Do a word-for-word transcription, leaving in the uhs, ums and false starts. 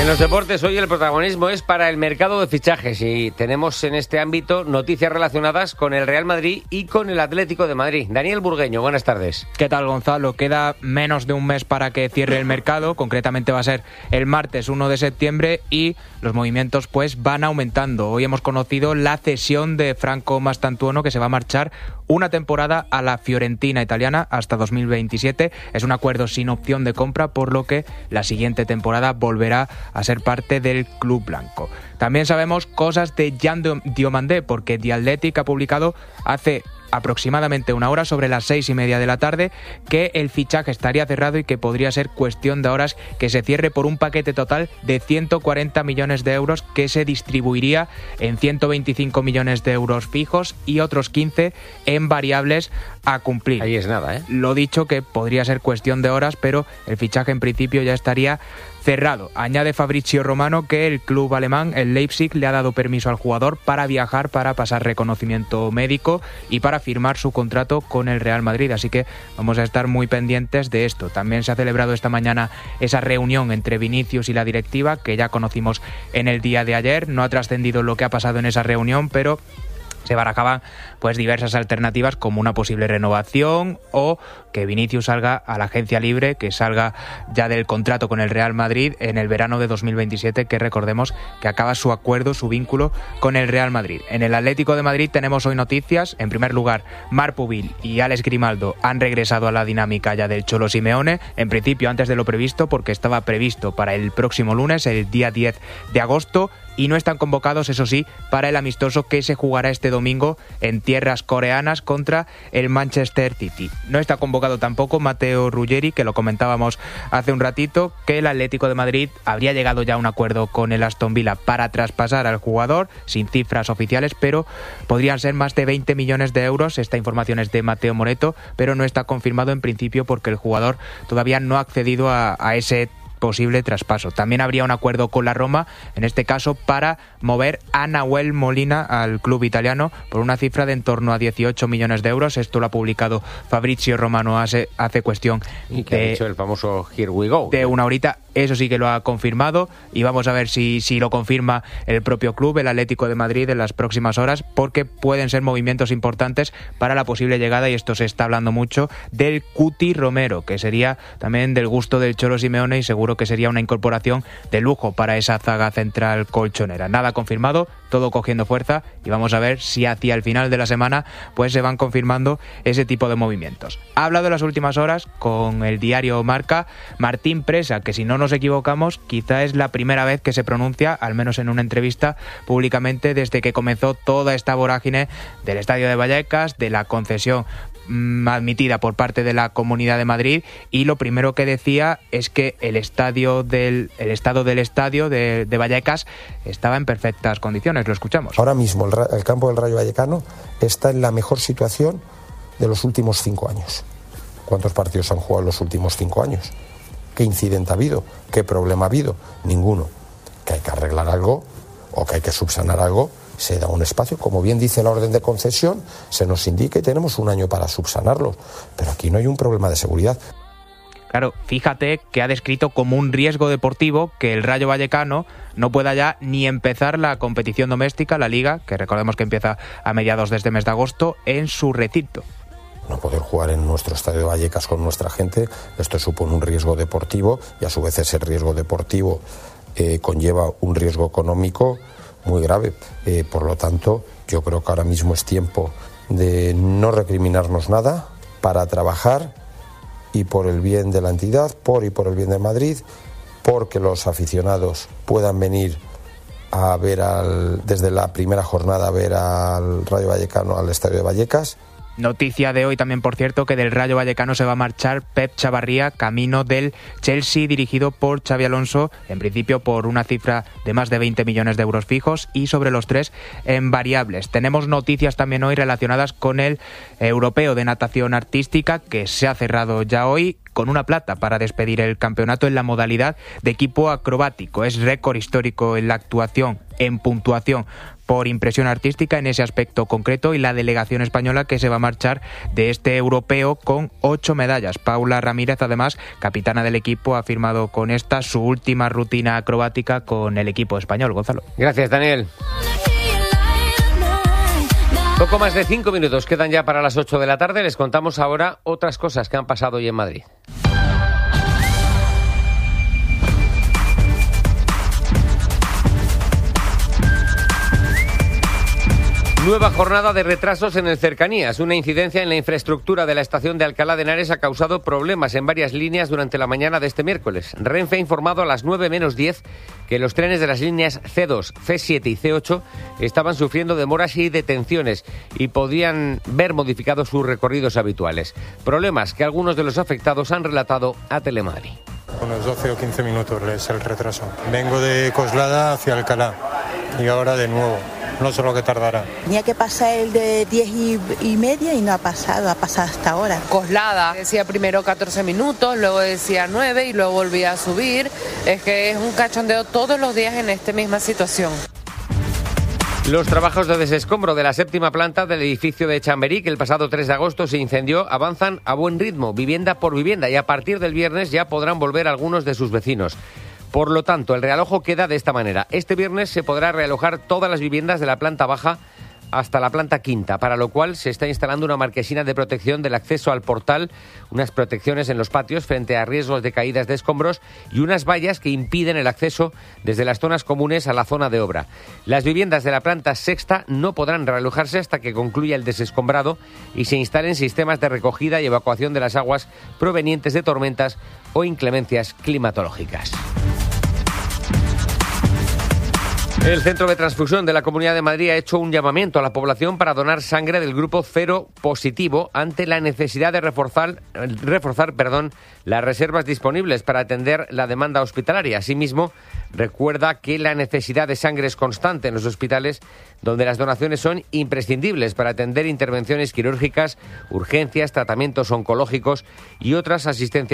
En los deportes hoy el protagonismo es para el mercado de fichajes y tenemos en este ámbito noticias relacionadas con el Real Madrid y con el Atlético de Madrid. Daniel Burgueño, buenas tardes. ¿Qué tal, Gonzalo? Queda menos de un mes para que cierre el mercado, concretamente va a ser el martes uno de septiembre y los movimientos pues van aumentando. Hoy hemos conocido la cesión de Franco Mastantuono, que se va a marchar una temporada a la Fiorentina italiana hasta dos mil veintisiete. Es un acuerdo sin opción de compra, por lo que la siguiente temporada volverá a ser parte del club blanco. También sabemos cosas de Jan Diomandé, porque The Athletic ha publicado hace aproximadamente una hora, sobre las seis y media de la tarde, que el fichaje estaría cerrado y que podría ser cuestión de horas que se cierre por un paquete total de ciento cuarenta millones de euros que se distribuiría en ciento veinticinco millones de euros fijos y otros quince en variables a cumplir. Ahí es nada, ¿eh? Lo dicho, que podría ser cuestión de horas, pero el fichaje en principio ya estaría cerrado. Añade Fabrizio Romano que el club alemán, el Leipzig, le ha dado permiso al jugador para viajar, para pasar reconocimiento médico y para firmar su contrato con el Real Madrid, así que vamos a estar muy pendientes de esto. También se ha celebrado esta mañana esa reunión entre Vinicius y la directiva, que ya conocimos en el día de ayer. No ha trascendido lo que ha pasado en esa reunión, pero se barajaban pues diversas alternativas, como una posible renovación o que Vinicius salga a la agencia libre, que salga ya del contrato con el Real Madrid en el verano de dos mil veintisiete, que recordemos que acaba su acuerdo, su vínculo con el Real Madrid. En el Atlético de Madrid tenemos hoy noticias. En primer lugar, Marc Pubil y Alex Grimaldo han regresado a la dinámica ya del Cholo Simeone, en principio antes de lo previsto, porque estaba previsto para el próximo lunes, el día diez de agosto, y no están convocados, eso sí, para el amistoso que se jugará este domingo en tierras coreanas contra el Manchester City. No está convocado tampoco Matteo Ruggeri, que lo comentábamos hace un ratito, que el Atlético de Madrid habría llegado ya a un acuerdo con el Aston Villa para traspasar al jugador, sin cifras oficiales, pero podrían ser más de veinte millones de euros. Esta información es de Mateo Moretto, pero no está confirmado en principio porque el jugador todavía no ha accedido a, a ese posible traspaso. También habría un acuerdo con la Roma, en este caso para mover a Nahuel Molina al club italiano por una cifra de en torno a dieciocho millones de euros. Esto lo ha publicado Fabrizio Romano hace, hace cuestión y que de, ha dicho el famoso Here we go, de una horita. Eso sí que lo ha confirmado y vamos a ver si, si lo confirma el propio club, el Atlético de Madrid, en las próximas horas, porque pueden ser movimientos importantes para la posible llegada, y esto se está hablando mucho, del Cuti Romero, que sería también del gusto del Cholo Simeone y seguro que sería una incorporación de lujo para esa zaga central colchonera. Nada confirmado, todo cogiendo fuerza, y vamos a ver si hacia el final de la semana pues se van confirmando ese tipo de movimientos. Ha hablado en las últimas horas con el diario Marca Martín Presa, que si no nos equivocamos quizá es la primera vez que se pronuncia, al menos en una entrevista públicamente, desde que comenzó toda esta vorágine del Estadio de Vallecas, de la concesión admitida por parte de la Comunidad de Madrid, y lo primero que decía es que el estadio del el estado del estadio de, de Vallecas estaba en perfectas condiciones. Lo escuchamos. Ahora mismo el, el campo del Rayo Vallecano está en la mejor situación de los últimos cinco años. ¿Cuántos partidos han jugado en los últimos cinco años? ¿Qué incidente ha habido? ¿Qué problema ha habido? Ninguno. Que hay que arreglar algo o que hay que subsanar algo, se da un espacio, como bien dice la orden de concesión, se nos indica y tenemos un año para subsanarlo, pero aquí no hay un problema de seguridad. Claro, fíjate que ha descrito como un riesgo deportivo que el Rayo Vallecano no pueda ya ni empezar la competición doméstica, la Liga, que recordemos que empieza a mediados de este mes de agosto, en su recinto. No poder jugar en nuestro estadio de Vallecas con nuestra gente, esto supone un riesgo deportivo y a su vez ese riesgo deportivo eh, conlleva un riesgo económico muy grave. Eh, por lo tanto, yo creo que ahora mismo es tiempo de no recriminarnos nada para trabajar y por el bien de la entidad, por y por el bien de Madrid, porque los aficionados puedan venir a ver al, desde la primera jornada a ver al Rayo Vallecano al estadio de Vallecas. Noticia de hoy también, por cierto, que del Rayo Vallecano se va a marchar Pep Chavarría, camino del Chelsea, dirigido por Xabi Alonso, en principio por una cifra de más de veinte millones de euros fijos y sobre los tres en variables. Tenemos noticias también hoy relacionadas con el Europeo de Natación Artística, que se ha cerrado ya hoy, con una plata para despedir el campeonato en la modalidad de equipo acrobático. Es récord histórico en la actuación, en puntuación, por impresión artística en ese aspecto concreto, y la delegación española que se va a marchar de este europeo con ocho medallas. Paula Ramírez, además, capitana del equipo, ha firmado con esta su última rutina acrobática con el equipo español. Gonzalo. Gracias, Daniel. Poco más de cinco minutos quedan ya para las ocho de la tarde. Les contamos ahora otras cosas que han pasado hoy en Madrid. Nueva jornada de retrasos en el Cercanías. Una incidencia en la infraestructura de la estación de Alcalá de Henares ha causado problemas en varias líneas durante la mañana de este miércoles. Renfe ha informado a las nueve menos diez que los trenes de las líneas ce dos, ce siete y ce ocho estaban sufriendo demoras y detenciones y podían ver modificados sus recorridos habituales. Problemas que algunos de los afectados han relatado a Telemadrid. Unos doce o quince minutos es el retraso. Vengo de Coslada hacia Alcalá y ahora de nuevo. No sé lo que tardará. Tenía que pasar el de diez y, y media y no ha pasado, ha pasado hasta ahora. Coslada, decía primero catorce minutos, luego decía nueve y luego volvía a subir. Es que es un cachondeo todos los días en esta misma situación. Los trabajos de desescombro de la séptima planta del edificio de Chamberí, que el pasado tres de agosto se incendió, avanzan a buen ritmo, vivienda por vivienda, y a partir del viernes ya podrán volver algunos de sus vecinos. Por lo tanto, el realojo queda de esta manera. Este viernes se podrá realojar todas las viviendas de la planta baja hasta la planta quinta, para lo cual se está instalando una marquesina de protección del acceso al portal, unas protecciones en los patios frente a riesgos de caídas de escombros y unas vallas que impiden el acceso desde las zonas comunes a la zona de obra. Las viviendas de la planta sexta no podrán realojarse hasta que concluya el desescombrado y se instalen sistemas de recogida y evacuación de las aguas provenientes de tormentas o inclemencias climatológicas. El Centro de Transfusión de la Comunidad de Madrid ha hecho un llamamiento a la población para donar sangre del grupo cero positivo ante la necesidad de reforzar, reforzar perdón, las reservas disponibles para atender la demanda hospitalaria. Asimismo, recuerda que la necesidad de sangre es constante en los hospitales, donde las donaciones son imprescindibles para atender intervenciones quirúrgicas, urgencias, tratamientos oncológicos y otras asistencias